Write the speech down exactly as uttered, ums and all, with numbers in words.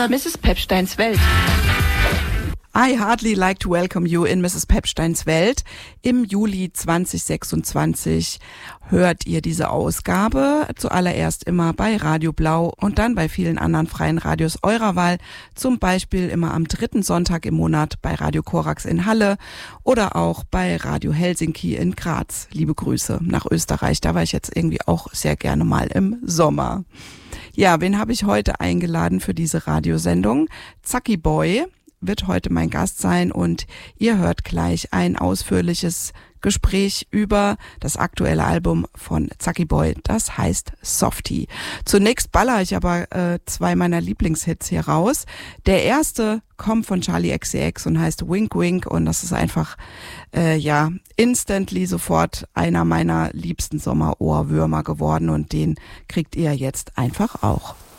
Misses Pepsteins Welt. I hardly like to welcome you in Misses Pepsteins Welt. Im Juli zwanzig sechsundzwanzig hört ihr diese Ausgabe zuallererst immer bei Radio Blau und dann bei vielen anderen freien Radios eurer Wahl, zum Beispiel immer am dritten Sonntag im Monat bei Radio Korax in Halle oder auch bei Radio Helsinki in Graz. Liebe Grüße nach Österreich, da war ich jetzt irgendwie auch sehr gerne mal im Sommer. Ja, wen habe ich heute eingeladen für diese Radiosendung? Zacki Boy wird heute mein Gast sein und ihr hört gleich ein ausführliches Gespräch über das aktuelle Album von Zacki Boy, das heißt Softie. Zunächst baller ich aber äh, zwei meiner Lieblingshits hier raus. Der erste kommt von Charli X C X und heißt Wink Wink und das ist einfach, äh, ja, instantly sofort einer meiner liebsten Sommerohrwürmer geworden und den kriegt ihr jetzt einfach auch.